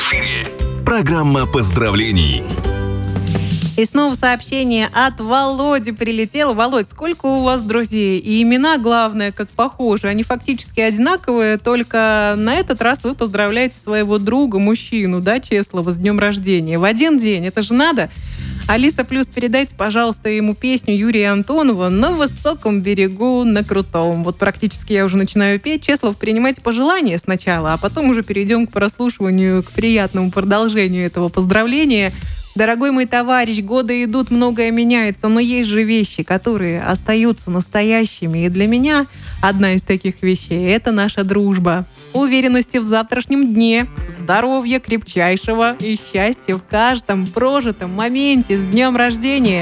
эфире программа поздравлений. И снова сообщение от Володи прилетело. Володь, сколько у вас друзей? И имена, главное, как похожи. Они фактически одинаковые, только на этот раз вы поздравляете своего друга, мужчину, да, Чеслова, с днем рождения. В один день. Это же надо. Алиса Плюс, передайте, пожалуйста, ему песню Юрия Антонова «На высоком берегу, на крутом». Вот практически я уже начинаю петь. Чеслов, принимайте пожелания сначала, а потом уже перейдем к прослушиванию, к приятному продолжению этого поздравления. Дорогой мой товарищ, годы идут, многое меняется, но есть же вещи, которые остаются настоящими. И для меня одна из таких вещей – это наша дружба. Уверенности в завтрашнем дне, здоровья крепчайшего и счастья в каждом прожитом моменте. С днем рождения!